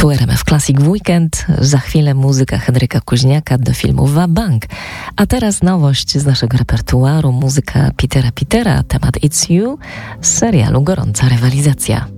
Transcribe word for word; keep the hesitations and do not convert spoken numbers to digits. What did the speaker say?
Tu R M F Classic w weekend, za chwilę muzyka Henryka Kuźniaka do filmu Va-Bank. A teraz nowość z naszego repertuaru, muzyka Petera Petera, temat It's You z serialu Gorąca rywalizacja.